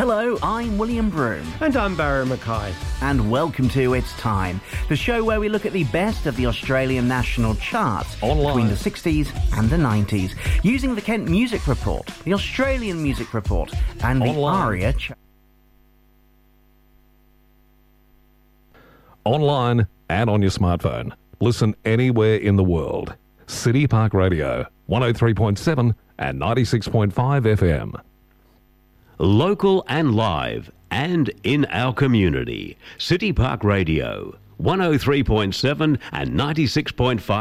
Hello, I'm William Broome. And I'm Barry Mackay. And welcome to It's Time, the show where we look at the best of the Australian national charts between the 60s and the 90s, using the Kent Music Report, the Australian Music Report, and the ARIA Online and on your smartphone. Listen anywhere in the world. City Park Radio, 103.7 and 96.5 FM. Local and live and in our community. City Park Radio, 103.7 and 96.5